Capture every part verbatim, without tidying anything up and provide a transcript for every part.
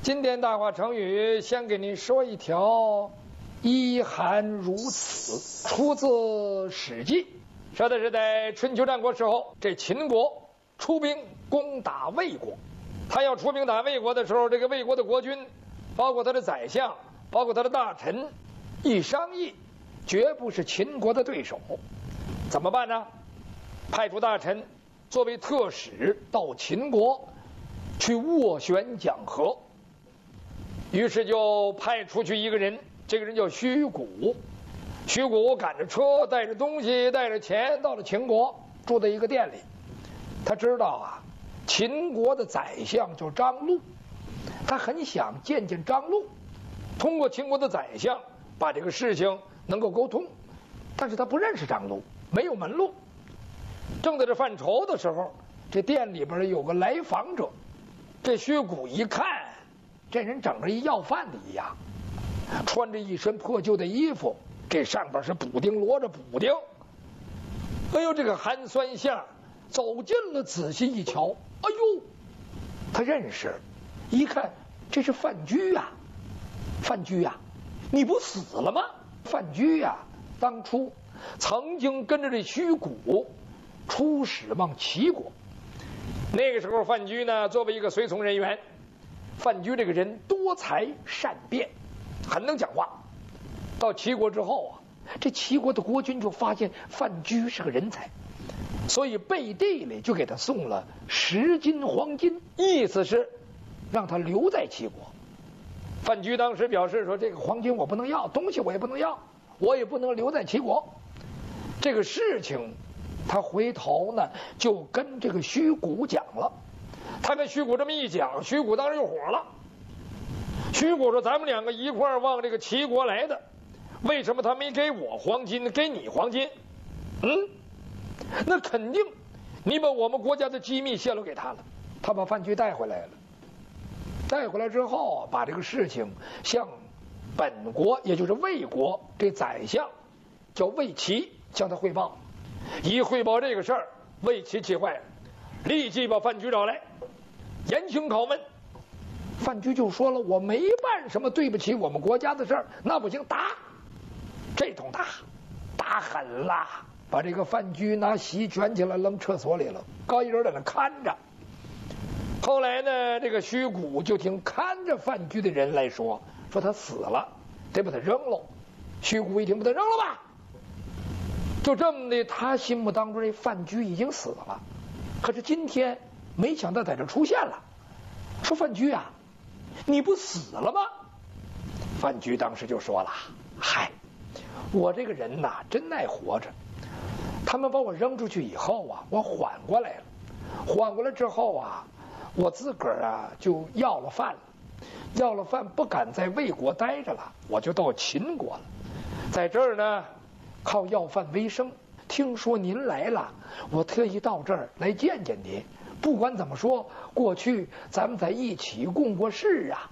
今天大话成语先给您说一条“衣寒如此”，出自《史记》，说的是在春秋战国时候，这秦国出兵攻打魏国。他要出兵打魏国的时候，这个魏国的国君，包括他的宰相，包括他的大臣，一商议，绝不是秦国的对手。怎么办呢？派出大臣作为特使到秦国去斡旋讲和。于是就派出去一个人，这个人叫虚谷。虚谷赶着车，带着东西，带着钱，到了秦国，住在一个店里。他知道啊，秦国的宰相叫张禄，他很想见见张禄，通过秦国的宰相把这个事情能够沟通。但是他不认识张禄，没有门路。正在这犯愁的时候，这店里边有个来访者。这虚谷一看，这人整个一要饭的一样，穿着一身破旧的衣服，这上边是补丁摞着补丁。哎呦，这个寒酸相走近了，仔细一瞧，哎呦，他认识，一看这是范雎呀，范雎呀，你不死了吗？范雎呀，当初曾经跟着这虚谷出使往齐国。那个时候范雎呢，作为一个随从人员，范雎这个人多才善辩，很能讲话。到齐国之后啊，这齐国的国君就发现范雎是个人才，所以背地里就给他送了十斤黄金，意思是让他留在齐国。范雎当时表示说，这个黄金我不能要，东西我也不能要，我也不能留在齐国。这个事情他回头呢就跟这个虚谷讲了。他跟虚谷这么一讲，虚谷当时就火了。虚谷说，咱们两个一块儿往这个齐国来的，为什么他没给我黄金，给你黄金？嗯，那肯定你把我们国家的机密泄露给他了。他把范雎带回来了，带回来之后把这个事情向本国，也就是魏国这宰相叫魏齐向他汇报。一汇报这个事儿，魏齐气坏了，立即把范雎找来，严刑拷问。范雎就说了，我没办什么对不起我们国家的事儿，那不行，打！这通打，打狠了，把这个范雎拿席卷起来扔厕所里了，高一人在那看着。后来呢，这个虚谷就听看着范雎的人来说，说他死了，得把他扔了。虚谷一听，把他扔了吧。就这么的，他心目当中这范雎已经死了，可是今天没想到在这出现了，说范雎啊，你不死了吗？范雎当时就说了，嗨，我这个人呐，真爱活着。他们把我扔出去以后啊，我缓过来了，缓过来之后啊，我自个儿啊就要了饭了，要了饭不敢在魏国待着了，我就到秦国了，在这儿呢靠要饭为生。听说您来了，我特意到这儿来见见您。不管怎么说，过去咱们在一起共过事啊。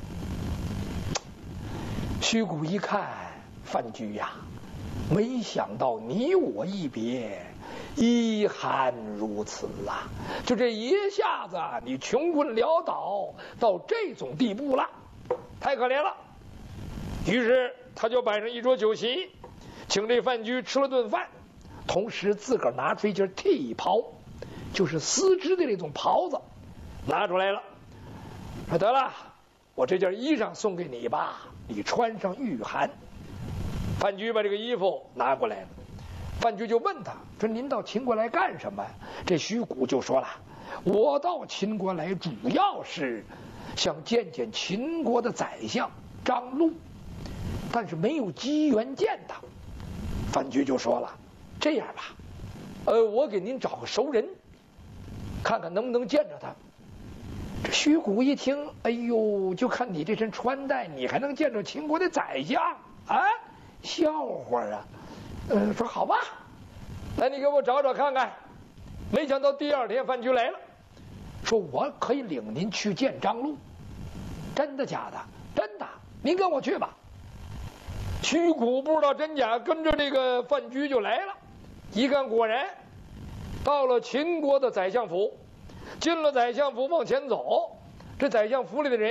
虚谷一看，范雎呀，没想到你我一别，衣寒如此啊！就这一下子，你穷困潦倒到这种地步了，太可怜了。于是他就摆上一桌酒席，请这范雎吃了顿饭，同时自个儿拿出一件耖袍，就是丝织的那种袍子，拿出来了，说得了，我这件衣裳送给你吧，你穿上御寒。范雎把这个衣服拿过来了，范雎就问他说，您到秦国来干什么？这虚谷就说了，我到秦国来主要是想见见秦国的宰相张禄，但是没有机缘见他。范雎就说了，这样吧，呃，我给您找个熟人，看看能不能见着他。这虚谷一听，哎呦，就看你这身穿戴，你还能见着秦国的宰相啊？笑话啊！呃，说好吧，那你给我找找看看。没想到第二天范雎来了，说我可以领您去见张禄。真的假的？真的，您跟我去吧。虚谷不知道真假，跟着这个范雎就来了。一看果然到了秦国的宰相府，进了宰相府往前走，这宰相府里的人